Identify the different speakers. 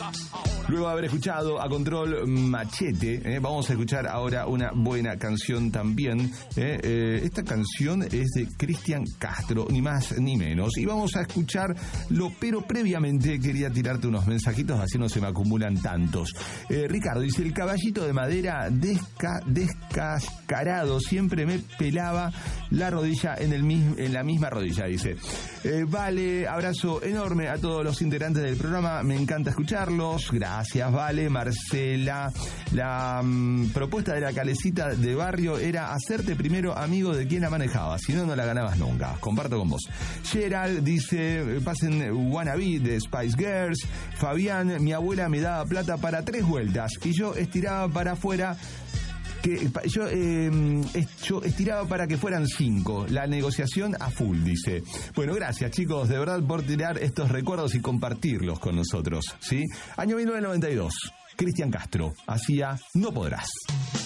Speaker 1: Luego de haber escuchado a Control Machete, vamos a escuchar ahora una buena canción también. Esta canción es de Cristian Castro, ni más ni menos. Y vamos a escucharlo, pero previamente quería tirarte unos mensajitos, así no se me acumulan tantos. Ricardo dice: el caballito de madera descascarado siempre me pelaba la rodilla en la misma rodilla, dice. Vale, abrazo enorme a todos los integrantes del programa, me encanta escucharlos. Gracias, Vale. Marcela, la propuesta de la calecita de barrio era hacerte primero amigo de quien la manejaba, si no, no la ganabas nunca. Comparto con vos. Gerald dice: pasen Wannabe de Spice Girls. Fabián: mi abuela me daba plata para 3 vueltas y yo estiraba para afuera. Yo estiraba para que fueran 5. La negociación a full, dice. Bueno, gracias, chicos, de verdad, por tirar estos recuerdos y compartirlos con nosotros, ¿sí? Año 1992. Cristian Castro hacía No Podrás.